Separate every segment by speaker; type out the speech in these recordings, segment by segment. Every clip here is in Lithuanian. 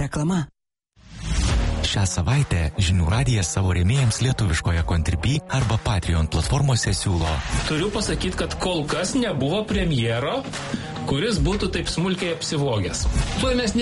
Speaker 1: Reklama.
Speaker 2: Šią savaitę Žinių radijas savo rėmėjams lietuviškoje Contribui arba Patreon platformose siūlo.
Speaker 3: Turiu pasakyti, kad kol kas nebuvo premjero, kuris būtų taip smulkiai apsivogęs.
Speaker 4: Tuoj mes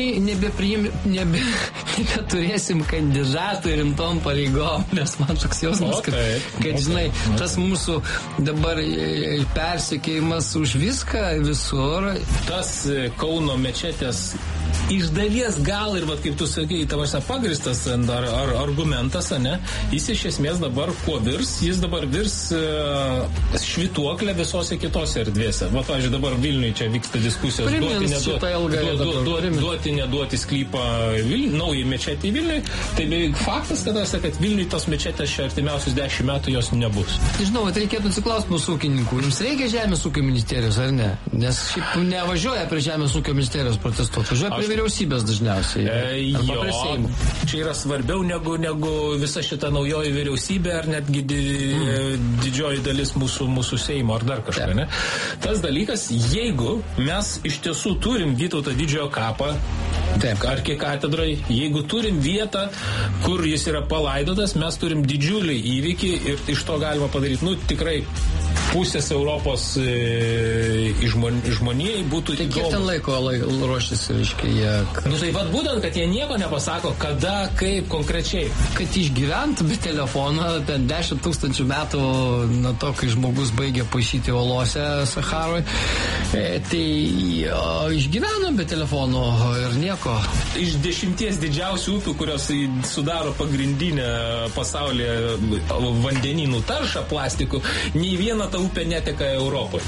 Speaker 4: nebeturėsim kandidatų rimtom pareigom, nes man toks jausmas, kad žinai, tas mūsų dabar persekėjimas už viską visur.
Speaker 3: Tas Kauno mečetės iš dalies gal ir, vat, kaip tu sakai, tavas pagristas ar argumentas, ne? Jis iš esmės dabar kuo virs? Jis dabar virs švytuoklę visose kitose erdvėse. Va, pavyzdžiui, dabar Vilniui čia vyksta diskusijos duoti, neduoti sklypą naujai mečetį Vilniui. Tai beveik faktas, kad Vilniui tos mečetės čia artimiausius 10 metų jos nebus.
Speaker 4: Žinau, reikėtų atsiklausti mūsų ūkininkų. Jums reikia Žemės ūkio ministerijos, ar ne? Nes šiaip nevažiuoja prie Žemės ūkio ministerijos protestuoti. Važiuoja prie vyriausybės dažniausiai.
Speaker 3: Čia yra svarbiau negu visa šita naujoji vyriausybė ar netgi didžioji dalis mūsų Seimo ar dar kažką, ne? Tas dalykas, jeigu mes iš tiesų turim Vytauto didžiojo kapą, arkikatedrai, jeigu turim vietą, kur jis yra palaidotas, mes turim didžiulį įvykį ir iš to galima padaryti, tikrai pusės Europos žmonijai būtų įdomu.
Speaker 4: Tai kiek ten laiko ruoštis, reiškia, jie...
Speaker 3: Tai vad būtent, kad jie nieko nepasako, kada, kaip konkrečiai.
Speaker 4: Kad išgyventų be telefono, ten 10 000 metų nuo to, kai žmogus baigė paišyti olose Saharoj, tai išgyveno be telefono ir nieko.
Speaker 3: Iš 10 didžiausių upių, kurios sudaro pagrindinę pasaulyje vandenynų taršą plastikų, nei viena ta upė neteka Europoje.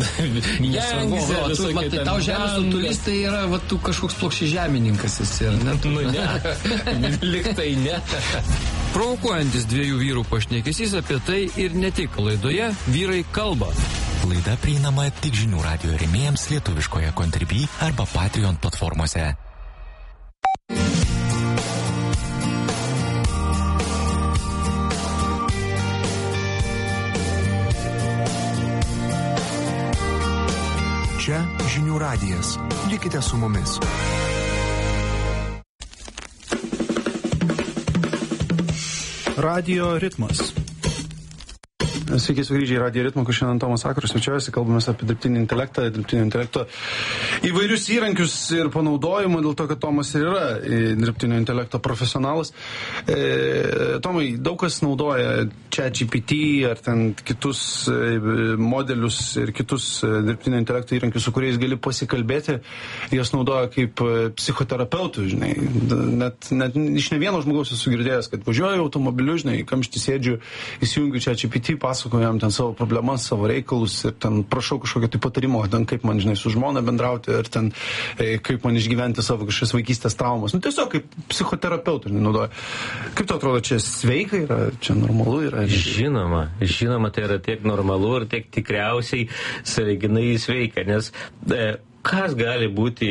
Speaker 4: Tai tau žemės turistai yra, tu kažkoks plokščiažemininkas esi, ar ne?
Speaker 3: Ne, liktai ne.
Speaker 5: Provokuojantis dviejų vyrų pašnekesys apie tai ir ne tik laidoje Vyrai kalba.
Speaker 2: Laida prieinama tik Žinių radijo rėmėjams lietuviškoje Contribui arba Patreon platformose.
Speaker 6: Čia Žinių radijas. Likite su mumis.
Speaker 7: Radio ritmas. Sveiki, sugrįžę į Radio ritmą, kur šiandien Tomas Sakuras svečiuojasi, kalbamės apie dirbtinį intelekto įvairius įrankius ir panaudojimą, dėl to, kad Tomas ir yra dirbtinio intelekto profesionalas. Tomai, daug kas naudoja ChatGPT ar ten kitus modelius ir kitus dirbtinio intelekto įrankius, su kuriais gali pasikalbėti, jas naudoja kaip psichoterapeutų, žinai. Net iš ne vieno žmogaus esu girdėjęs, kad važiuoju automobiliu, žinai, kamštį sėdžiu, įsijungiu ChatGPT, pasakojam ten savo problemas, savo reikalus ir ten prašau kažkokio tai patarimo, ten kaip man, žinai, su žmona bendrauti ir ten kaip man išgyventi savo kažkokias vaikystės traumas. Tiesiog kaip psichoterapeutų naudoja. Kaip tu atrodo, čia sveika yra, čia normalu yra?
Speaker 8: Žinoma, tai yra tiek normalu ir tiek tikriausiai sąlyginai sveika, nes kas gali būti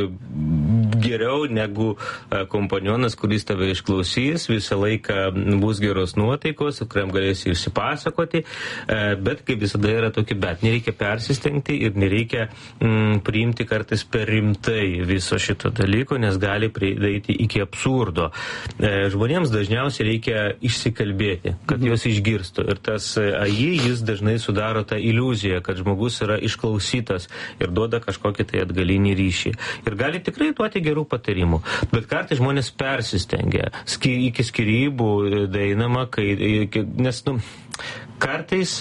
Speaker 8: geriau negu kompanionas, kuris tave išklausys, visą laiką bus geros nuotaikos, kuriam galėsi išsipasakoti, bet kaip visada yra tokia, bet nereikia persistengti ir nereikia priimti kartais per rimtai viso šito dalyko, nes gali prieiti iki absurdo. Žmonėms dažniausiai reikia išsikalbėti, kad juos išgirstų. Ir tas AI, jis dažnai sudaro tą iliuziją, kad žmogus yra išklausytas ir duoda kažkokį tai atgalinį ryšį. Ir gali tikrai duoti gerų patarimų. Bet kartais žmonės persistengia. Iki skyrybų daeinama, nes kartais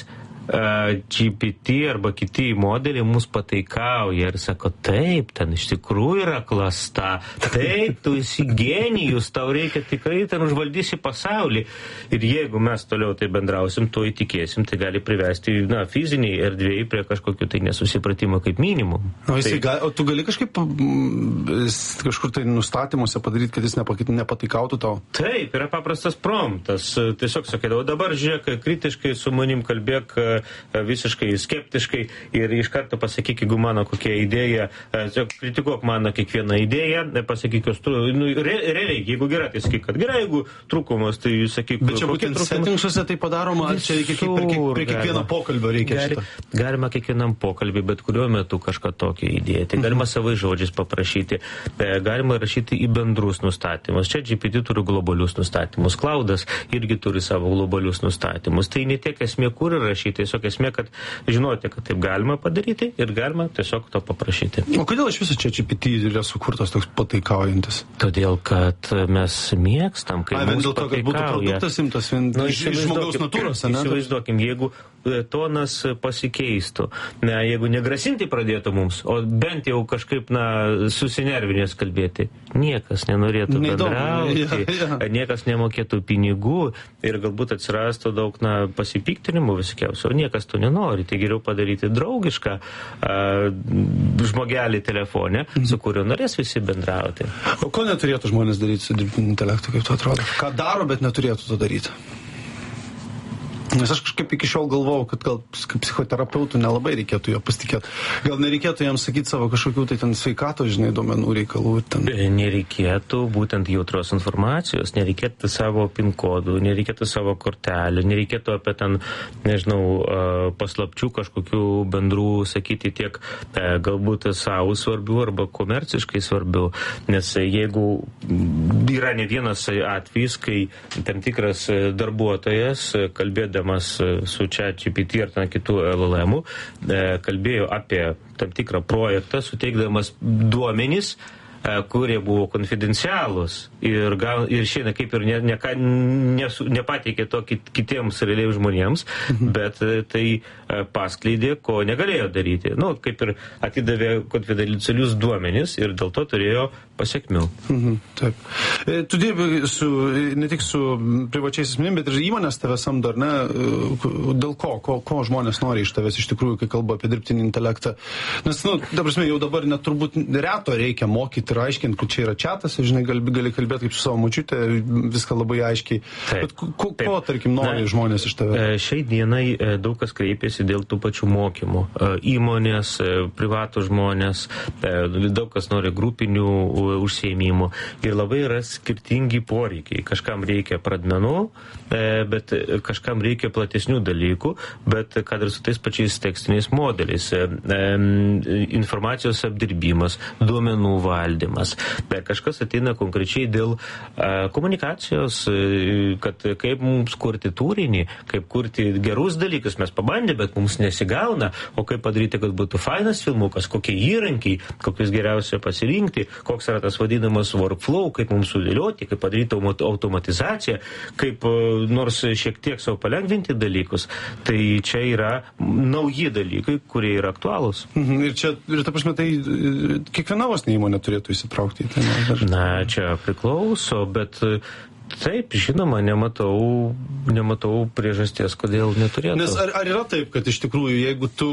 Speaker 8: GPT arba kiti modeliai mus pataikauja ir sako, taip, ten iš tikrųjų yra klasta, taip, tu esi genijus, tau reikia tikrai ten užvaldysi pasaulį. Ir jeigu mes toliau tai bendrausim, to įtikėsim, tai gali privesti fiziniai erdvėjai prie kažkokių tai nesusipratimo kaip minimum.
Speaker 7: O tu gali kažkur tai nustatymuose padaryti, kad jis nepataikautų tau?
Speaker 8: Taip, yra paprastas promptas. Tiesiog sakydavau, dabar žiūrėk, kritiškai su manim kalbėk visiškai skeptiškai ir iš karto pasakyk, jeigu mano kokia idėja, kritikuok mano kiekvieną idėją, pasakyk, realiai, jeigu gerai, tai sakyk, kad gerai, jeigu trūkumas, tai sakyk,
Speaker 7: bet čia būtent settingsuose tai padaroma, ar čia prie kiekvieno pokalbio reikia šito?
Speaker 8: Galima kiekvienam pokalbį, bet kuriuo metu kažką tokio įdėti. Galima savai žodžiais paprašyti, galima rašyti į bendrus nustatymus. Čia GPT turi globalius nustatymus, Cloudas irgi turi savo globalius nustatymus. Tai ne tiek esmė, kur rašyti, tiesiog esmė, kad žinote, kad taip galima padaryti ir galima tiesiog to paprašyti.
Speaker 7: O kodėl iš viso čia GPT yra sukurtas toks pataikaujantis?
Speaker 8: Todėl, kad mes mėgstam, kai mums
Speaker 7: dėl to, kad būtų produktas imtas iš žmogaus natūros, ne?
Speaker 8: Įsivaizduokim, jeigu tonas pasikeistų, jeigu negrasinti pradėtų mums, o bent jau kažkaip, susinervinės kalbėti, niekas nenorėtų bendrauti, niekas nemokėtų pinigų ir galbūt atsirastų daug, pasipiktinimų visokiausių, o niekas to nenori. Tai geriau padaryti draugišką žmogelį telefone, su kuriuo norės visi bendrauti.
Speaker 7: O ko neturėtų žmonės daryti su dirbtiniu intelektu, kaip tu atrodo? Ką daro, bet neturėtų to daryti? Nes aš kažkaip iki šiol galvojau, kad gal kaip psichoterapeutų nelabai reikėtų jo pasitikėti. Gal nereikėtų jam sakyti savo kažkokių tai ten sveikatos, duomenų reikalų.
Speaker 8: Nereikėtų būtent jautrios informacijos, nereikėtų savo PIN kodų, nereikėtų savo kortelių, nereikėtų apie ten, paslapčių kažkokių bendrų sakyti tiek galbūt savo svarbių arba komerciškai svarbių. Nes jeigu yra ne vienas atvejis, kai tam tikras darbuotojas kalbėdamas su ChatGPT ar ten kitų LLM-ų, kalbėjo apie tam tikrą projektą, suteikdamas duomenys, kurie buvo konfidencialūs ir šiandien kaip ir nepateikė to kitiems realiai žmonėms, bet tai paskleidė, ko negalėjo daryti. Kaip ir atidavė konfidencialius duomenis ir dėl to turėjo pasiekmių.
Speaker 7: Taip. Tu dirbi ne tik su privačiais asmenim, bet ir įmonės tave samdo, ar ne? Dėl ko žmonės nori iš tavęs iš tikrųjų, kai kalba apie dirbtinį intelektą? Nes, ta prasme, jau dabar net turbūt reto reikia mokyti ir aiškinti, kad čia yra čiatas, gali kalbėti kaip su savo močiute, viską labai aiškiai. Bet ko tarkim, nori žmonės iš tavęs?
Speaker 8: Šiai dienai daug kas kreipiasi dėl tų pačių mokymų. Įmonės, privatų žmonės, daug kas nori grupinių užsiėmimų ir labai yra skirtingi poreikiai. Kažkam reikia pradmenų, bet kažkam reikia platesnių dalykų, bet kad ir su tais pačiais tekstiniais modeliais. Informacijos apdirbimas, duomenų valdymas. Kažkas ateina konkrečiai dėl komunikacijos, kad kaip mums kurti turinį, kaip kurti gerus dalykus. Mes pabandė, bet mums nesigauna, o kaip padaryti, kad būtų fainas filmukas, kokie įrankiai, kokius geriausia pasirinkti, koks yra tas vadinamas workflow, kaip mums sudėlioti, kaip padaryti automatizaciją, kaip nors šiek tiek savo palengvinti dalykus. Tai čia yra nauji dalykai, kurie yra aktualūs.
Speaker 7: Ir ta prasme, tai kiekviena įmonė turėtų įsitraukti į tai.
Speaker 8: Čia priklauso, bet taip, žinoma, nematau priežasties, kodėl neturėtų.
Speaker 7: Nes ar yra taip, kad iš tikrųjų, jeigu tu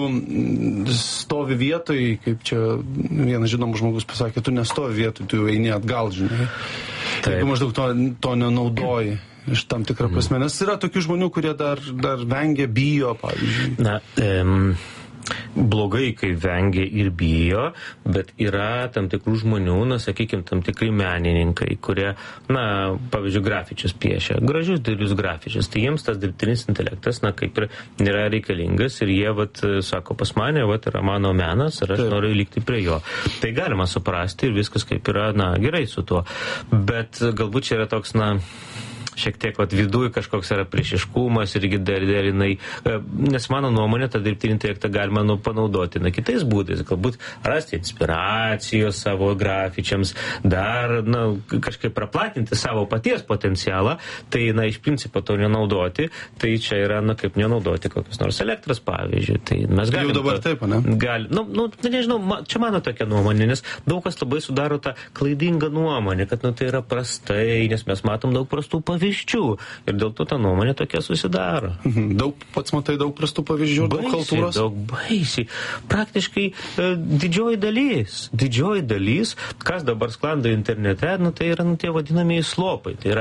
Speaker 7: stovi vietoj, kaip čia vienas žinomas žmogus pasakė, tu nestovi vietoj, tu eini atgal, žinai. Taip. Jeigu maždaug to nenaudoji iš tam tikrą prasme. Nes yra tokių žmonių, kurie dar vengia, bijo, pavyzdžiui.
Speaker 8: Blogai, kai vengia ir bijo, bet yra tam tikrų žmonių, sakykime, tam tikrai menininkai, kurie, pavyzdžiui, grafičius piešia, gražius dėlius grafičius, tai jiems tas dirbtinis intelektas, kaip ir nėra reikalingas ir jie, sako, pas mane, yra mano menas ir aš noriu likti prie jo. Tai galima suprasti ir viskas kaip yra, gerai su tuo, bet galbūt čia yra toks, šiek tiek viduj kažkoks yra priešiškumas irgi dar jinai, nes mano nuomonė, tą dirbtinį intelektą galima panaudoti kitais būdais, galbūt rasti inspiracijos savo grafičiams, dar kažkaip praplatinti savo paties potencialą, tai iš principo to nenaudoti, tai čia yra kaip nenaudoti kokios nors elektros, pavyzdžiui. Tai mes galim...
Speaker 7: Jau dabar taip, ne?
Speaker 8: Nežinau, čia mano tokia nuomonė, nes daug kas labai sudaro tą klaidingą nuomonę, kad tai yra prastai, nes mes matom daug prastų pavyzdžių. Ir dėl to ta nuomonė tokia susidaro.
Speaker 7: Pats matai daug prastų pavyzdžių, daug kultūros?
Speaker 8: Daug baisiai. Praktiškai didžioji dalis, kas dabar sklando internete, tai yra tie vadinamieji slopai. Tai yra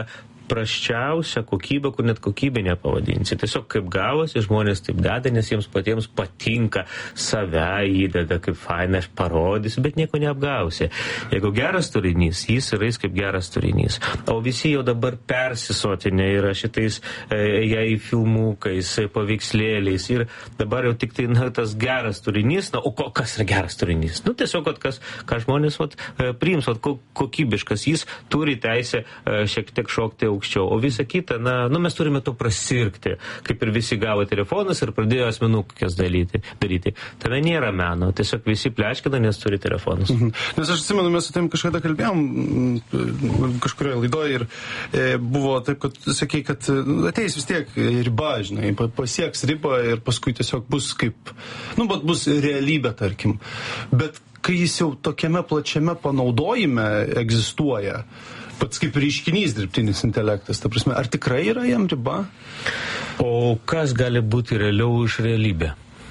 Speaker 8: prasčiausia kokybė, kur net kokybė nepavadinsi. Tiesiog kaip gavosi, žmonės taip deda, nes jiems patiems patinka, save įdeda, kaip faina, aš parodysiu, bet nieko neapgausi. Jeigu geras turinys, jis yra kaip geras turinys. O visi jau dabar persisotinė yra šitais jai filmukais, paveikslėliais ir dabar jau tik tai tas geras turinys, o kas yra geras turinys? Tiesiog, ką žmonės priims, kokybiškas, jis turi teisę šiek tiek šokti aukščiau, o visa kita, mes turime to prasirgti, kaip ir visi gavo telefonus ir pradėjo asmenukės daryti. Tame nėra meno, tiesiog visi pleškina, nes turi telefonus.
Speaker 7: Nes aš atsimenu, mes su tavim kažkada kalbėjom kažkurioje laidoje ir buvo taip, kad sakei, kad ateis vis tiek riba, žinai, pasieks ribą ir paskui tiesiog bus kaip, bus realybė, tarkim. Bet kai jis jau tokiame plačiame panaudojime egzistuoja, pats kaip reiškinys dirbtinis intelektas, ta prasme, ar tikrai yra jam riba?
Speaker 8: O kas gali būti realiau už realybę?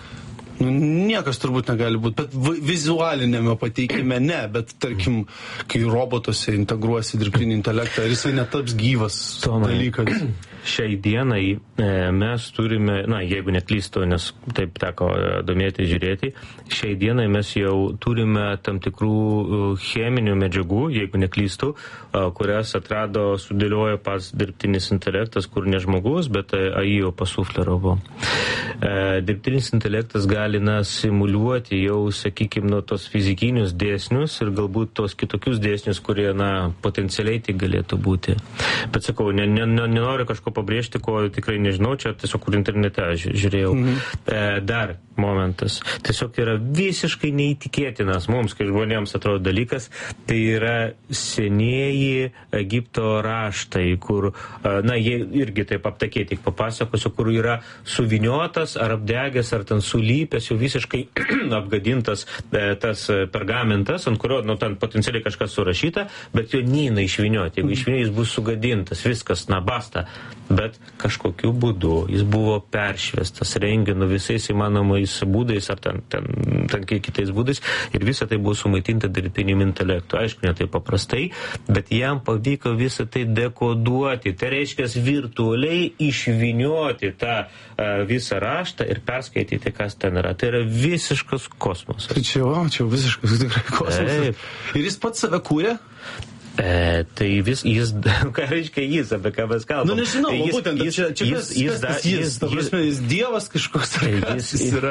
Speaker 7: Niekas turbūt negali būti, bet vizualinėme pateikime ne, bet tarkim, kai robotuose integruosi dirbtinį intelektą, ar jisai netaps gyvas dalykas?
Speaker 8: Šiai dienai mes turime, jeigu neklystu, nes taip teko domėti, žiūrėti, šiai dienai mes jau turime tam tikrų cheminių medžiagų, jeigu neklystu, kurias atrado, sudėliojo pats dirbtinis intelektas, kur ne žmogus, bet AI jau pasufleravo. Dirbtinis intelektas gali simuliuoti jau, sakykime, tos fizikinius dėsnius ir galbūt tos kitokius dėsnius, kurie, potencialiai tai galėtų būti. Bet sakau, nenoriu kažko pabrėžti, ko tikrai nežinau, čia tiesiog kur internete žiūrėjau. Dar momentas. Tiesiog yra visiškai neįtikėtinas mums, kai žmonėms atrodo dalykas, tai yra senieji Egipto raštai, kur, jie irgi taip aptakiai tik papasakosiu, kur yra suviniotas, ar apdegęs, ar ten sulypęs, jau visiškai apgadintas tas pergamentas, ant kurio, ten potencialiai kažkas surašyta, bet jo neina išvinioti. Jeigu išvinioti, jis bus sugadintas, viskas, basta. Bet kažkokiu būdu jis buvo peršviestas renginu visais įmanomais būdais ar ten kitais būdais ir visą tai buvo sumaitinta dirbtiniu intelektu. Aišku, ne taip paprastai, bet jam pavyko visą tai dekoduoti. Tai reiškia virtualiai išvinioti tą visą raštą ir perskaityti, kas ten yra. Tai yra visiškas kosmosas.
Speaker 7: Tai čia visiškas tikrai kosmosas. Ir jis pats save kūrė?
Speaker 8: Tai jis, ką reiškia jis, apie ką mes kalbam?
Speaker 7: Nežinau, būtent, čia jis, ta prasme, jis dievas kažkoks, kas jis yra.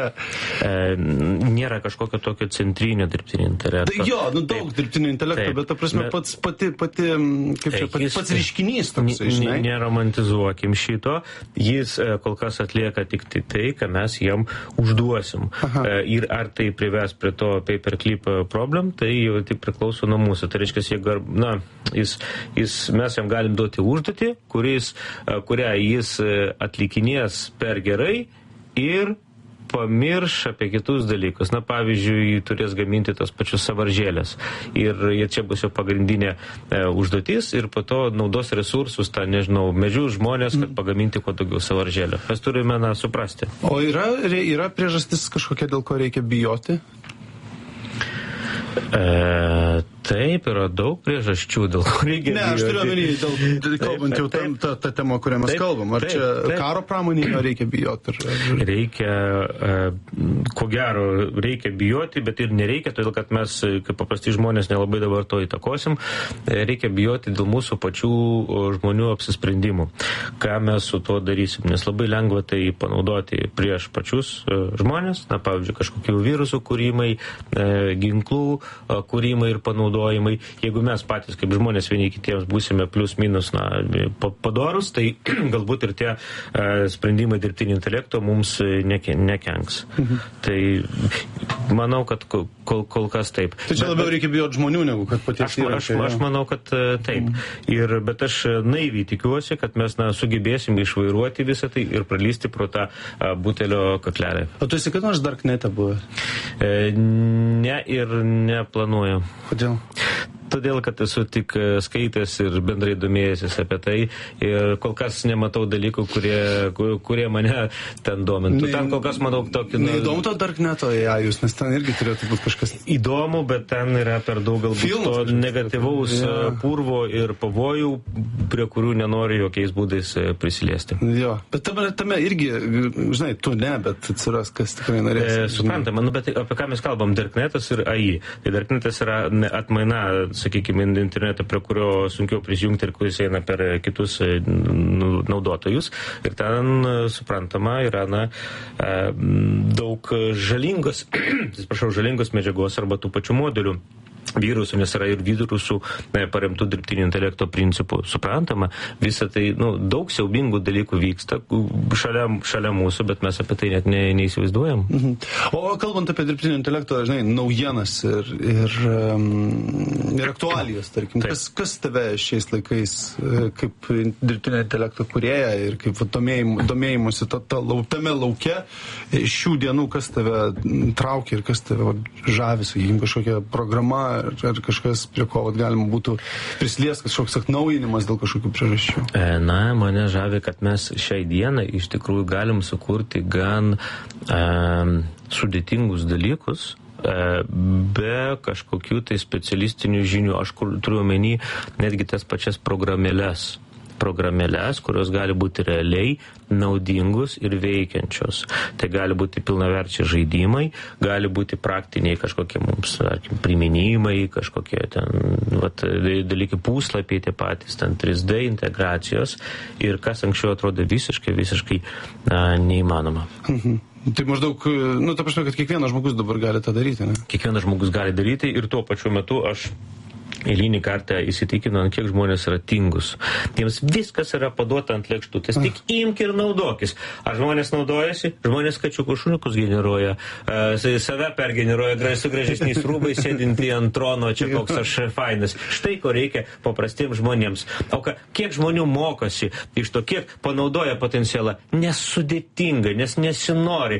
Speaker 8: Nėra kažkokio tokio centrinio dirbtinio intelekto.
Speaker 7: Tai daug dirbtinio intelekto, bet ta prasme, pats ryškinys toks, žinai.
Speaker 8: Neromantizuokim šito, jis kol kas atlieka tik tai, ką mes jam užduosim. Ir ar tai prives prie to paperclip problem, tai jau tik priklauso nuo mūsų. Tai reiškia, jeigu mes jam galim duoti užduotį, kurią jis atlikinės per gerai ir pamirš apie kitus dalykus. Pavyzdžiui, turės gaminti tas pačius sąvaržėlės. Ir čia bus jo pagrindinė užduotis ir po to naudos resursus, medžius žmonės, kad pagaminti kuo daugiau sąvaržėlių. Mes turime suprasti.
Speaker 7: O yra priežastis kažkokia, dėl ko reikia bijoti?
Speaker 8: Taip, yra daug priežasčių, dėl ko reikia bijoti.
Speaker 7: Ne, aš turiu omeny, kalbant jau tą temą, kurią mes kalbam. Ar čia karo pramonėje reikia bijoti?
Speaker 8: Reikia, ko gero, reikia bijoti, bet ir nereikia, todėl kad mes, kaip paprasti žmonės, nelabai dabar to įtakosim. Reikia bijoti dėl mūsų pačių žmonių apsisprendimų. Ką mes su tuo darysim? Nes labai lengva tai panaudoti prieš pačius žmonės, pavyzdžiui, kažkokių virusų kūrimai, ginklų kūrimai ir panaudojimai. Jeigu mes patys kaip žmonės vieni kitiems būsime plus minus padorus, tai galbūt ir tie sprendimai dirbtinio intelekto mums nekenks. Tai manau, kad kol kas taip.
Speaker 7: Tai čia labiau reikia bijoti žmonių, negu kad paties įrankiai.
Speaker 8: Aš manau, kad taip. Bet aš naiviai tikiuosi, kad mes sugebėsim išvairuoti visą tai ir pralysti pro tą butelio kaklelę.
Speaker 7: O tu esi kad nors Darknete buvęs?
Speaker 8: Ne ir neplanuoju.
Speaker 7: Kodėl?
Speaker 8: todėl, kad esu tik skaitęs ir bendrai domėjęsis apie tai ir kol kas nematau dalykų, kurie mane ten domintų. Ten kol kas matau tokį...
Speaker 7: Neįdomu to Darkneto AI-us, nes ten irgi turėtų būti kažkas...
Speaker 8: Įdomu, bet ten yra per daug galbūt to negatyvaus purvo ir pavojų, prie kurių nenori jokiais būdais prisiliesti.
Speaker 7: Jo, bet tame irgi, žinai, tu ne, bet atsiras, kas tikrai norės.
Speaker 8: Suprantama, bet apie ką mes kalbam, Darknetas ir AI. Tai Darknetas yra atmaina, sakykime, internetą, prie kurio sunkiau prisijungti ir kuris eina per kitus naudotojus. Ir ten, suprantama, yra daug žalingos medžiagos arba tų pačių modelių. Virusų, nes yra ir virusų paremtų dirbtinio intelekto principų. Suprantama, visą tai, daug siaubingų dalykų vyksta šalia mūsų, bet mes apie tai net neįsivaizduojam.
Speaker 7: O kalbant apie dirbtinio intelekto, žinai, naujienas ir aktualijas, tarkim, kas tave šiais laikais kaip dirbtinio intelekto kūrėja ir kaip domėjimusi tame lauke šių dienų, kas tave traukia ir kas tave žavi, sakykim, kažkokia programa ar kažkas, prie ko galima būtų prisilies kažkoks atnaujinimas dėl kažkokių priežasčių?
Speaker 8: Mane žavi, kad mes šiai dienai iš tikrųjų galim sukurti gan sudėtingus dalykus, be kažkokių tai specialistinių žinių. Aš turiu omeny netgi tas pačias programėles, kurios gali būti realiai naudingus ir veikiančios. Tai gali būti pilnaverčiai žaidimai, gali būti praktiniai kažkokie mums, tarkim, priminimai, kažkokie ten dalykai, puslapiai tie patys, ten 3D integracijos ir kas anksčiau atrodė visiškai neįmanoma.
Speaker 7: Tai maždaug, ta prasme, kad kiekvienas žmogus dabar gali tą daryti, ne?
Speaker 8: Kiekvienas žmogus gali daryti ir tuo pačiu metu aš eilinį kartą įsitikinu, kiek žmonės yra tingus. Jiems viskas yra paduota ant lėkštutės. Tik imk ir naudokis. Ar žmonės naudojasi? Žmonės kačiukų šuniukus generuoja, save pergeneruoja su gražesniais rūbais, sėdinti ant trono, čia koks aš fainas. Štai ko reikia paprastiems žmonėms. O kiek žmonių mokosi iš to, kiek panaudoja potencialą? Nesudėtinga, nes nesinori.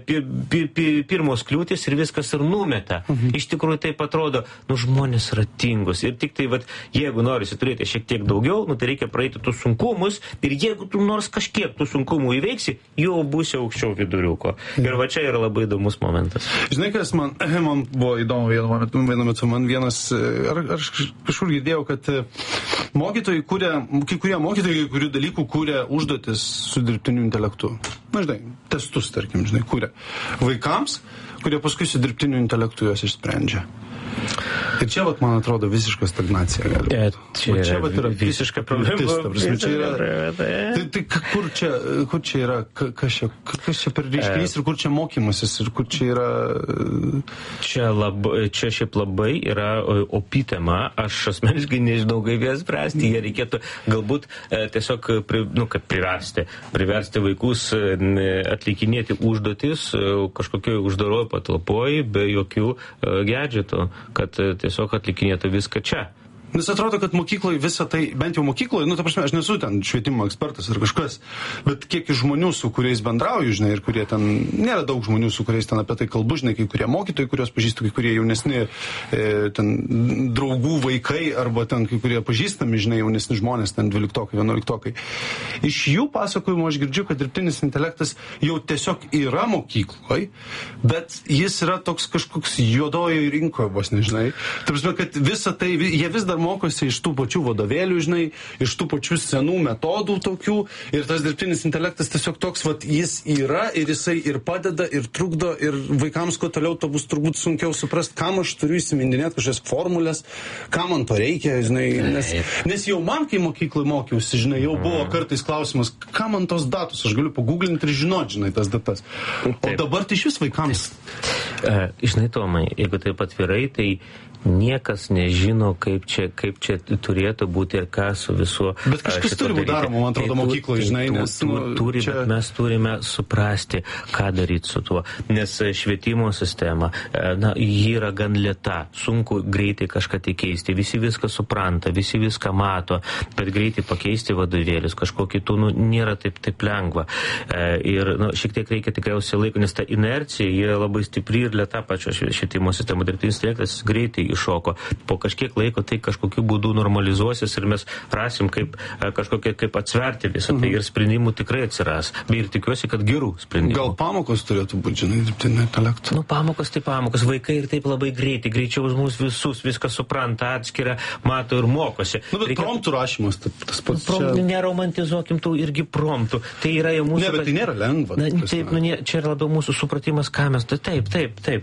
Speaker 8: Pirmos kliūtis ir viskas ir numeta. Iš tikrųjų taip atrodo, žmonės yra tingus. Ir tik tai, jeigu norisi turėti šiek tiek daugiau, tai reikia praeiti tų sunkumus ir jeigu tu nors kažkiek tų sunkumų įveiksi, jau būsi aukščiau viduriuko. Ir čia yra labai įdomus momentas.
Speaker 7: Žinai, kas man buvo įdomu vienu metu, man vienas, aš kažkur girdėjau, kad mokytojai kai kurie mokytojai, kai kurių dalykų kūrė užduotis su dirbtiniu intelektu. Žinai, testus, tarkim, kūrė vaikams, kurie paskui su dirbtiniu intelektu juos išsprendžia. Ir čia, man atrodo, visiška stagnacija gali būti.
Speaker 8: Čia yra visiška problema.
Speaker 7: Tai kur čia yra, kas čia per reiškinys ir kur čia mokymasis ir kur čia yra...
Speaker 8: Čia šiaip labai yra opi tema. Aš asmeniškai nežinau, kaip jas spręsti. Jie reikėtų galbūt tiesiog priversti vaikus atlikinėti užduotis kažkokioj uždaroj patalpoj be jokių gadgetų, kad tiesiog atlikinėtų viską čia.
Speaker 7: Nes atrodo, kad mokykloje visą tai, bent jau mokykloje, ta prasme, aš nesu ten švietimo ekspertas ar kažkas, bet kiek žmonių, su kuriais bendrauju, žinai, ir kurie ten, nėra daug žmonių, su kuriais ten apie tai kalbu, žinai, kai kurie mokytojai, kurios pažįstu, kai kurie jaunesni ten draugų vaikai, arba ten kai kurie pažįstami, žinai, jaunesni žmonės, ten 12-okai, 11-okai. Iš jų pasakojimo aš girdžiu, kad dirbtinis intelektas jau tiesiog yra mokykloje, bet jis yra toks kažkoks juodojoje rinkoje, vos nežinai. Ta prasme, kad visą tai, jie vis dar mokosi iš tų pačių vadovėlių, žinai, iš tų pačių senų metodų tokių, ir tas dirbtinis intelektas tiesiog toks, jis yra ir jisai ir padeda, ir trukdo, ir vaikams kuo toliau to bus turbūt sunkiau suprast, kam aš turiu įsimindinėti kažkokias formulės, kam man to reikia, žinai, nes jau man, kai mokykloje mokiausi, žinai, jau buvo kartais klausimas, kam man tos datos, aš galiu paguglinti ir žinoti, žinai, tas datas. O dabar tai iš vis vaikams.
Speaker 8: Žinai, Tomai, jeigu taip atvirai, tai niekas nežino, kaip čia turėtų būti ir ką su visu.
Speaker 7: Bet kažkas turi būti daroma, man atrodo, mokykloje, žinai, nes...
Speaker 8: Bet mes turime suprasti, ką daryti su tuo. Nes švietimo sistema, ji yra gan lėta, sunku greitai kažką tai keisti. Visi viską supranta, visi viską mato, bet greitai pakeisti vadovėlius, kažkokį nėra taip lengva. Ir šiek tiek reikia tikriausiai laiko, nes ta inercija, jie labai stipri ir lėta pačio švietimo sistema. Dirbtinis intelektas greitai iššoko. Po kažkiek laiko tai kažkokiu būdu normalizuosis ir mes rasim kaip atsverti visą tai ir sprendimų tikrai atsiras. Ir tikiuosi, kad gerų sprendimų.
Speaker 7: Gal pamokos turėtų būti, žinai, dirbtinio intelekto?
Speaker 8: Nu, pamokos tai pamokos. Vaikai ir taip labai greičiau už mus visus, viską supranta, atskiria, mato ir mokosi.
Speaker 7: Nu, bet promptų rašymas, tas pats
Speaker 8: neromantizuokim tų irgi promptų. Tai yra jau mūsų...
Speaker 7: Ne, bet tai nėra lengva.
Speaker 8: Taip, čia yra labiau mūsų supratimas, ką mes... Taip.